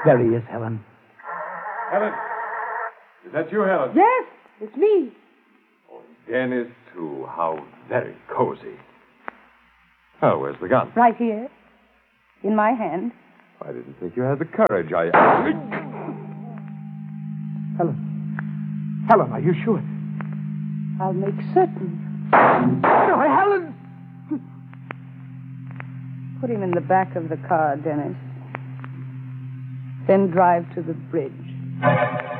There he is, Helen. Helen. Is that you, Helen? Yes, it's me. Oh, Dennis, too. How very cozy. Oh, where's the gun? Right here. In my hand. I didn't think you had the courage. Helen, are you sure? I'll make certain. No, Helen! Put him in the back of the car, Dennis. Then drive to the bridge.